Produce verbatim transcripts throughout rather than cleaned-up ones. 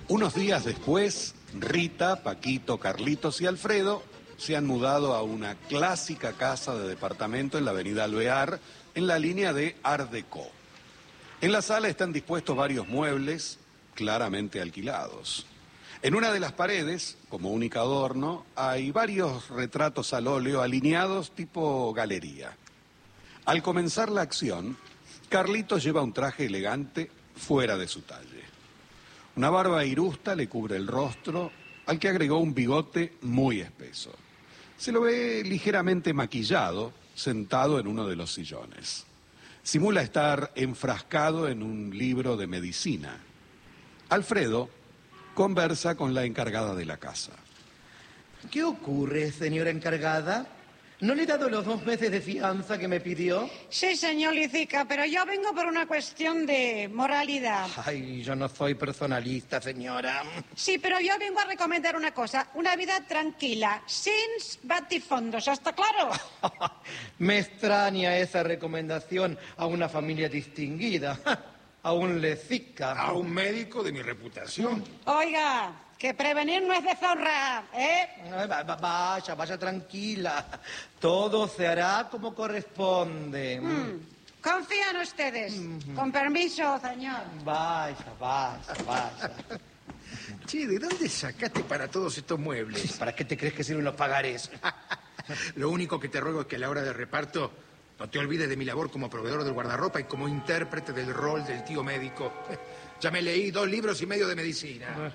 Unos días después, Rita, Paquito, Carlitos y Alfredo se han mudado a una clásica casa de departamento en la avenida Alvear, en la línea de Art Deco. En la sala están dispuestos varios muebles, claramente alquilados. En una de las paredes, como único adorno, hay varios retratos al óleo alineados tipo galería. Al comenzar la acción, Carlitos lleva un traje elegante fuera de su talle. Una barba irusta le cubre el rostro, al que agregó un bigote muy espeso. Se lo ve ligeramente maquillado, sentado en uno de los sillones. Simula estar enfrascado en un libro de medicina. Alfredo conversa con la encargada de la casa. ¿Qué ocurre, señora encargada? ¿No le he dado los dos meses de fianza que me pidió? Sí, señor Licica, pero yo vengo por una cuestión de moralidad. Ay, yo no soy personalista, señora. Sí, pero yo vengo a recomendar una cosa, una vida tranquila, sin batifondos, ¿está claro? Me extraña esa recomendación a una familia distinguida, a un Licica. A un médico de mi reputación. Oiga, que prevenir no es deshonra, ¿eh? Ay, va- va- Vaya, vaya tranquila. Todo se hará como corresponde. Mm, confían ustedes. Con permiso, señor. Vaya, vaya, vaya. Che, ¿de dónde sacaste para todos estos muebles? ¿Para qué te crees que sirven los pagarés? Lo único que te ruego es que a la hora del reparto no te olvides de mi labor como proveedor del guardarropa y como intérprete del rol del tío médico. Ya me leí dos libros y medio de medicina.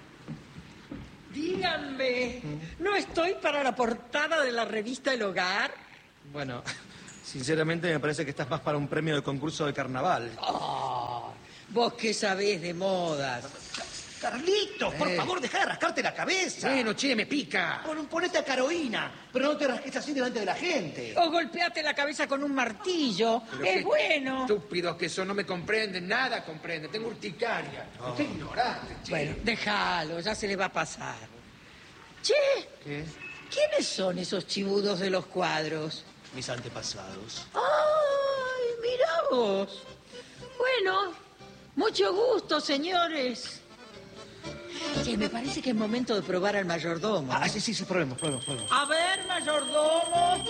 Díganme, ¿no estoy para la portada de la revista El Hogar? Bueno, sinceramente me parece que estás más para un premio de concurso de carnaval. Oh, vos qué sabés de modas. Carlitos, por Eh. favor, deja de rascarte la cabeza. Bueno, che, me pica. Bueno, ponete a Carolina, pero no te rasques así delante de la gente. O golpeate la cabeza con un martillo. Pero Es qué bueno. Estúpidos que son, no me comprenden, nada comprenden. Tengo urticaria. Estoy ignorante, che. Bueno, déjalo, ya se le va a pasar. Che, ¿Qué? ¿quiénes son esos chibudos de los cuadros? Mis antepasados. ¡Ay, mira vos! Bueno, mucho gusto, señores. Che, me parece que es momento de probar al mayordomo. Ah, sí, sí, sí, probemos, probemos, probemos. A ver, mayordomo.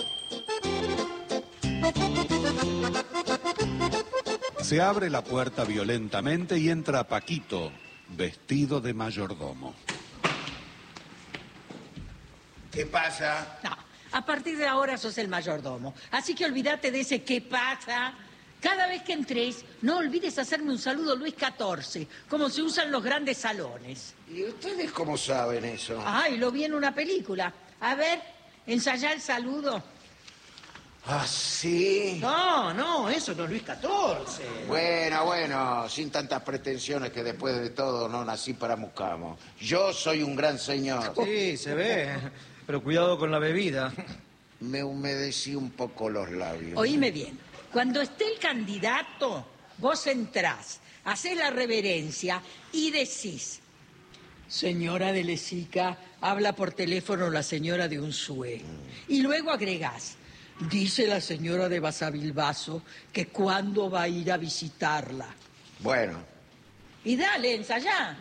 Se abre la puerta violentamente y entra Paquito, vestido de mayordomo. ¿Qué pasa? No, a partir de ahora sos el mayordomo. Así que olvídate de ese qué pasa. Cada vez que entres, no olvides hacerme un saludo Luis catorce, como se usan los grandes salones. ¿Y ustedes cómo saben eso? Ay, lo vi en una película. A ver, ensayá el saludo. ¿Ah, sí? No, no, eso no es Luis catorce. Bueno, bueno, sin tantas pretensiones que después de todo no nací para Mucamo. Yo soy un gran señor. Sí, se ve, pero cuidado con la bebida. Me humedecí un poco los labios. Oíme bien, cuando esté el candidato, vos entrás, hacés la reverencia y decís: señora de Lesica, habla por teléfono la señora de Unzué. Y luego agregás: dice la señora de Basavilbaso que cuándo va a ir a visitarla. Bueno, Y dale, ensayá.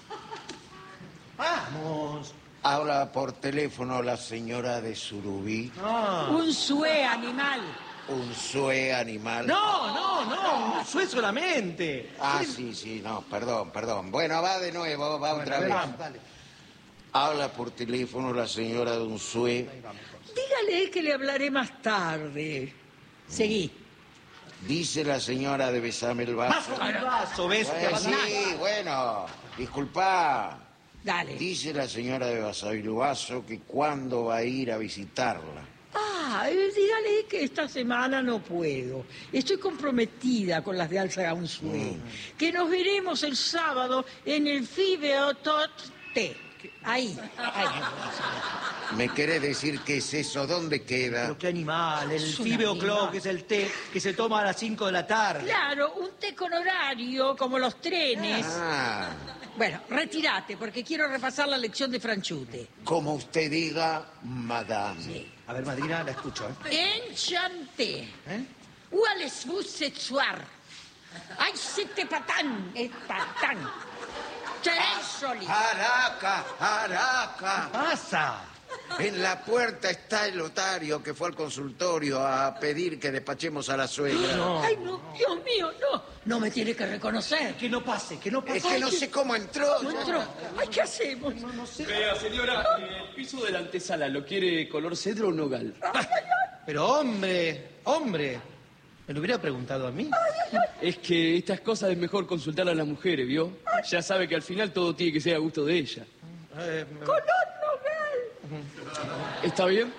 Vamos. habla por teléfono la señora de Surubí, Ah. Unzué, animal. un sue animal. No, no, no, un sue solamente. Ah, sí, sí, no, perdón, perdón. Bueno, va de nuevo, va otra vez. Vamos, dale. Habla por teléfono la señora de Unzué. Dígale que le hablaré más tarde. Seguí. Dice la señora de Besame el vaso. Más el vaso, ¿ves? Eh, sí, bueno, disculpa. Dale. Dice la señora de Basavilbaso que cuándo va a ir a visitarla. Ah, eh, dígale que esta semana no puedo. Estoy comprometida con las de Alza Unzué. Que nos veremos el sábado en el Fibeo Tot T. Ahí, ahí. ¿Me querés decir qué es eso? ¿Dónde queda? Pero qué animal, el Es un Fibeo animal. Clock es el té que se toma a las cinco de la tarde. Claro, un té con horario, como los trenes. Ah, Bueno, retírate, porque quiero repasar la lección de Franchute. como usted diga, madame. A ver, madrina, la escucho, ¿eh? Enchanté. ¿Eh? Où allez-vous ce soir? Ay, c'était patán, es patán. ¿Querés solito. Araca, Araca. ¿Qué pasa? En la puerta está el notario que fue al consultorio a pedir que despachemos a la suegra. No. Ay, no, Dios mío, no. No me tiene que reconocer. Que no pase, que no pase. Es que no sé cómo entró. No entró. Ay, ¿qué hacemos? Vea, señora, el piso de la antesala, ¿lo quiere color cedro o nogal? Pero hombre, hombre, me lo hubiera preguntado a mí. Es que estas cosas es mejor consultar a las mujeres, ¿vio? Ya sabe que al final todo tiene que ser a gusto de ella. Eh, Color nogal. ¿Está bien?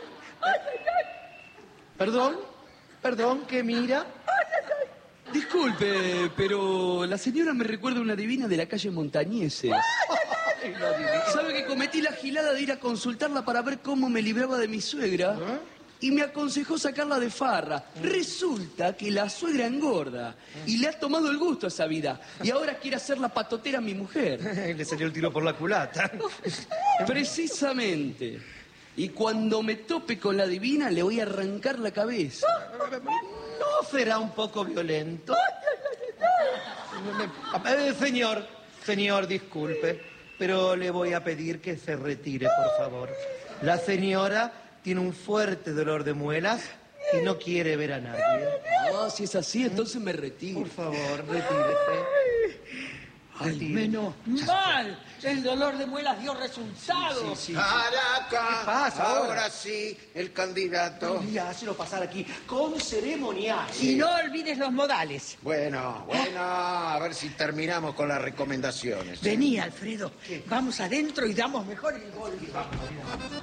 perdón, perdón, ¿qué mira? Disculpe, pero la señora me recuerda a una divina de la calle Montañeses. ¿Sabe que cometí la gilada de ir a consultarla para ver cómo me libraba de mi suegra? Y me aconsejó sacarla de farra. Resulta que la suegra engorda y le ha tomado el gusto a esa vida. Y ahora quiere hacer la patotera a mi mujer. Le salió el tiro por la culata. Precisamente. Y cuando me tope con la divina le voy a arrancar la cabeza. ¿No será un poco violento? Eh, señor, señor, disculpe, pero le voy a pedir que se retire, por favor. La señora tiene un fuerte dolor de muelas y no quiere ver a nadie. No, si es así, entonces me retiro. Por favor, retírese. Ay, menos mal. El dolor de muelas dio resultado. Sí, sí, sí. Araca. ¿Qué pasa ahora? Ahora sí, el candidato. Mira, hácelo pasar aquí con ceremonial. Y no olvides los modales. Bueno, bueno, a ver si terminamos con las recomendaciones. Vení, Alfredo. Vamos adentro y damos mejor el golpe.